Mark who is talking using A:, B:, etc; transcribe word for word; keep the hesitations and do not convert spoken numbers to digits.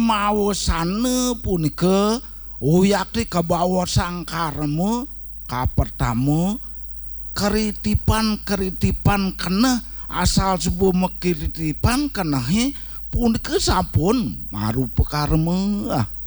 A: mawasane punika uyakti kebawa sangkaremu kapertama keritipan-keritipan keneh asal sebuah mekiritipan kenehi punika sampun marupa karma.